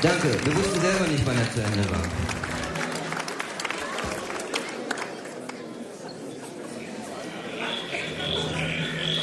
Danke. Wir wussten selber nicht, wann er zu Ende war.